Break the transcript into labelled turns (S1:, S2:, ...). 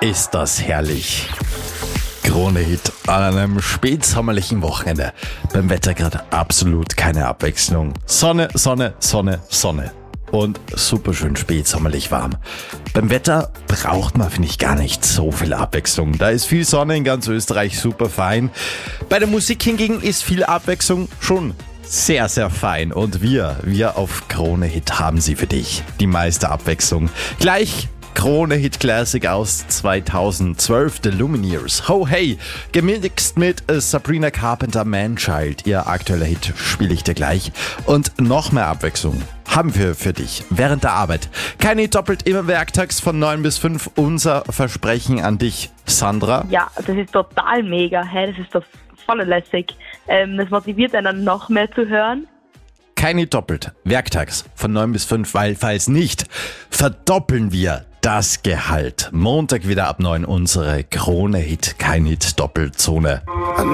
S1: Ist das herrlich. Krone-Hit an einem spätsommerlichen Wochenende. Beim Wetter gerade absolut keine Abwechslung. Sonne, Sonne, Sonne, Sonne. Und super schön spätsommerlich warm. Beim Wetter braucht man, finde ich, gar nicht so viel Abwechslung. Da ist viel Sonne in ganz Österreich, super fein. Bei der Musik hingegen ist viel Abwechslung schon sehr, sehr fein. Und wir auf Krone-Hit haben sie für dich. Die meiste Abwechslung. Gleich Krone-Hit Classic aus 2012, The Lumineers. Ho hey, gemixt mit Sabrina Carpenter, Man-Child. Ihr aktueller Hit spiele ich dir gleich. Und noch mehr Abwechslung haben wir für dich während der Arbeit. Keine Hit doppelt, immer werktags von 9 bis 5. Unser Versprechen an dich, Sandra.
S2: Ja, das ist total mega. Hey, das ist doch voll lässig. Das motiviert einen noch mehr zu hören.
S1: Keine Hit doppelt, werktags von 9 bis 5, weil falls nicht, verdoppeln wir das Gehalt. Montag wieder ab 9 unsere Krone-Hit, kein Hit Doppelzone.